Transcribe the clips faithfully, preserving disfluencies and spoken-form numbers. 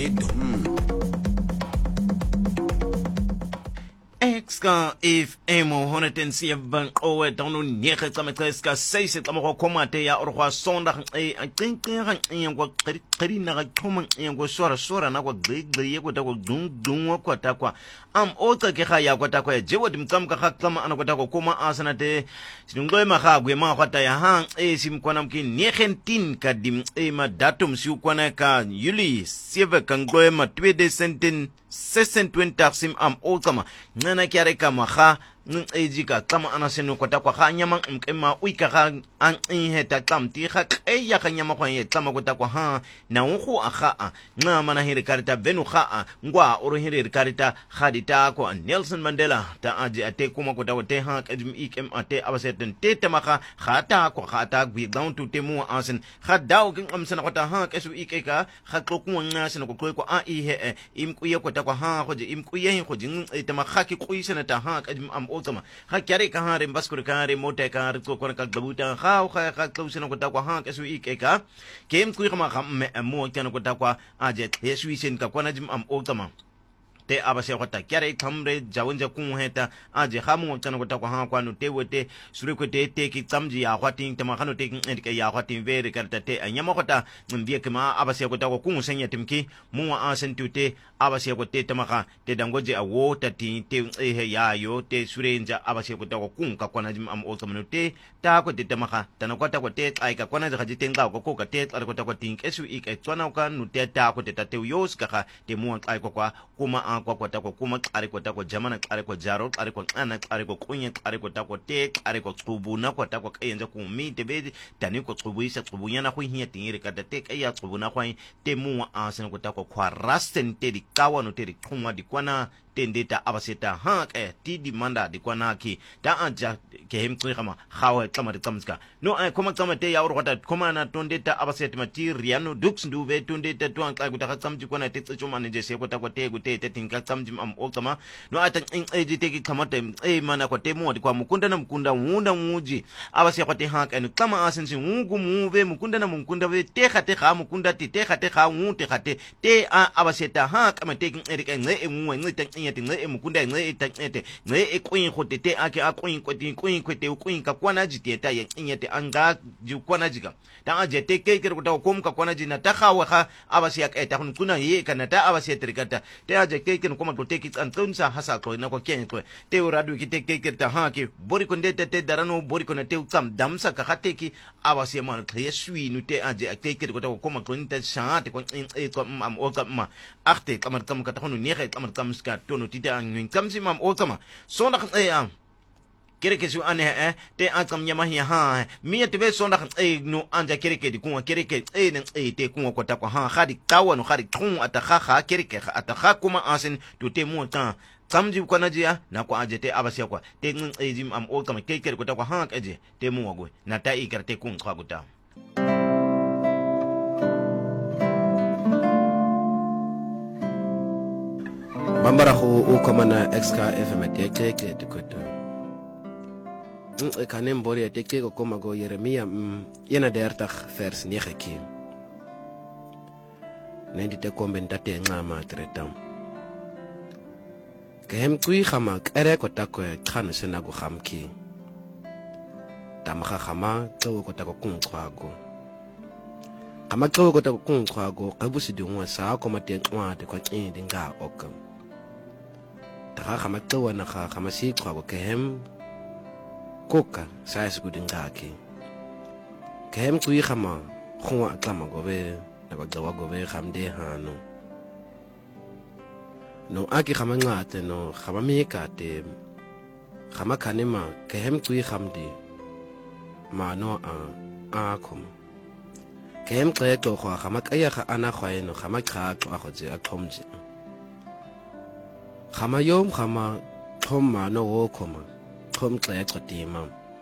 Soweto. Exka if emo honeten si ban owe tonu nege tsametreska seise tsamoko komate ya orwa sonda e atinkinga ngwa kri na koma ngwa sora sora na kwa gbe ye kwata kwa dung dung kwata kwa am ota ke ga ya kwata kwa je wodi mtsamka ga tsama ana kwata kwa koma asana te sinungwe ma ga gwe ma kwata ya hang e simkwana mki nineteen ka dim e ma datum si ukwana ka yuli sieve kangwe ma twenty seventeen sesen twenty sim am otama nana kyare kama kha ejika kama anasenu kota kwa kha nyama mkema uika kha an inheta tamti kha eya kha nyama kwa ye kama kota kwa ha na uhu akha na mana hiri karita venu kha ngwa oro hiri karita khadita kwa Nelson Mandela ta aji ate kuma kota kwa te ha kajim ikem ate abaseten te temaka khata kwa khata gwi down to temu asen khadao king amsana kota ha kesu ikeka kha kloku ngasa ko kwa a ihe imkuye kota kwa ha khoje imkuye khoje temaka ki kuisana ta ha kajim am otama ha kyare ka ha rembas kur ka re mote ka ko ko ka gabuta ha kha kha klausina ko ta kwa ha kesu ikeka kem ku ma me mo kana ko ta kwa aje yesu isen ka kwana jim am otama te abase kota kyare kamre jawonja ku heta aje hamu kana ko ta kwa ha kwa no te wote sure ko te te ki tamji ya kwatin te ma kano te ke ya kwatin vere karta te anyama kota mbie kema abase ko ta ko ku senya timki mu a sentute abase ko te tamaka te dangoje a wota ti te ehe ya yo te surenja abase ko ta ko ku ka kwana jim am otama no te ta ko te tamaka tana ko ta ko te ai ka kwana ja jite nga ko ko ka te ko ta ko tink esu ik e tswana ka no te ta ko te ta te yos ka ka te mu ai ko kwa kuma kwa kwa ta ko kuma ari ko ta ko jamana ari ko jaro ari ko ana ari ko kunya ari ko ta ko te ari ko tsubuna ko ta ko kayenza ku mi te be tani ko tsubuisa tsubunyana ko hiya tingire ka te ka ya tsubuna kwa te mu a sen ko ta ko kwa rasten te di kawa no te di kuma di kwana tendeta abaseta ha ke ti di manda di kwana ki ta anja ke hem tsui kama khawa tsama de tsamska no ai koma tsama te ya urota koma na tondeta abaseta materiano dux nduve tondeta tuan ka guta tsamji kwana te tsuma ne je se ko ta ko te gute te tinka tsamji am otama no ata in eji te ki kamata e mana ko te mo di kwa mukunda na mukunda wunda muji abase ko te ha ke no tsama asensi ungu muve mukunda na mukunda ve te khate kha mukunda ti te khate kha unte khate te abaseta ha kama te kin erike nge e mu nge te te nge emukunda nge etete nge ekwin khotete ake akwin kweti kwin kwete ukwin ka kwana jiteta ye nyete anga jukwana jika ta aje te ke ke ko kom ka kwana jina ta khawa kha abasi yak eta kun kuna ye kana ta abasi trikata te aje ke ke ko ma te ki an tunsa hasa ko na ko ken ko te uradu ki te ke ke ta ha ke bori ko ndete te darano bori ko na te utsam damsa ka khate ki abasi man ye sui nu te aje ke ke ko ko ma ko nte sha te ko e ko am o ka ma achte kamar kam ka ta hono ne ke kamar kam ska no tita ngin kamsi mam otama sonda e am kere ke su ane eh te ankam nyama hi ha mi te be sonda e no anja kere ke di kunwa kere ke e ne e te kunwa ko ta ko ha khadi tawa no khadi kun ata kha kha kere ke ata kha kuma asen to te mo ta kamji ko na jiya na ko aje te abase ko te ngin e jim am otama ke kere ko ta ko ha kaje te mo wago na ta i kere te kun kwa guta Bambara ho o komana exka F M te te te te ko to e kanem bori te te ko koma go Jeremia yena dertag vers negen ki nendi te komben tate ngama tretam kem kui khama ere ko ta ko khana sena go khamki tamkha khama tso ko ta ko kun khwago khama tso ko ta ko kun khwago qabusi dingwa sa ko mate ngwa te ko tsi dinga okam ta khama tso na kha khama si khwago kem koka sa es ku dinga ki kem kui khama khwa tlama go be na go tsawa go be khamde hano no aki khama ngate no khama mi ka te khama khanema kem kui khamdi mano a a khom kem tle to khwa khama kaya kha ana khwaeno khama kha to a khotse a khomji khama yom khama khom mano wo khoma khom tle chotima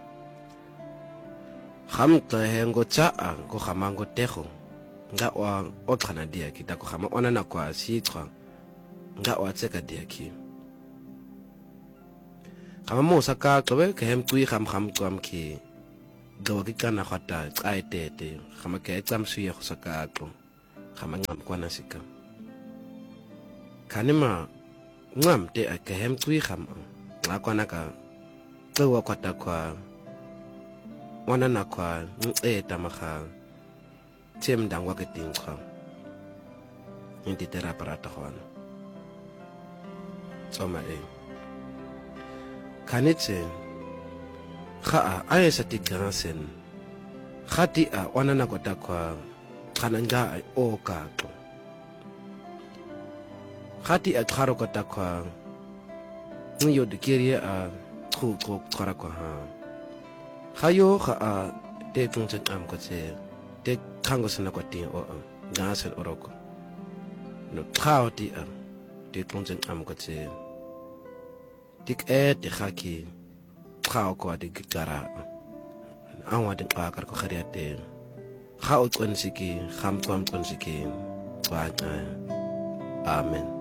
kham tle hengo cha a go khama ngo tekho nga wa o khana dia kita ko khama ona na kwa si khwa nga wa tseka dia ki khama mo saka tobe kem tui kham kham twam ki do ki kana khata tsaitete khama ke tsam suye go saka ko khama ngam kwana sika kanima ngam te a kehem tui kham ngakwana ka tsewa kwata kwa wana na kwa e tamakha tem dangwa ke tingkha inti tera parata khwana tsoma e kanetse kha a ayesa tigansen khati a wana na kwata kwa kananga o kato khati a kharo kwata kwa ngiyo dikiria a khu khu khara kwa ha khayo kha a te tungchen am ko che te khango sana kwa ti o gasen oroko no khao ti a te tungchen am ko che tik e te khaki khao ko de gitara anwa de pa kar ko kharia te khao tonsiki kham twam tonsiki wa amen.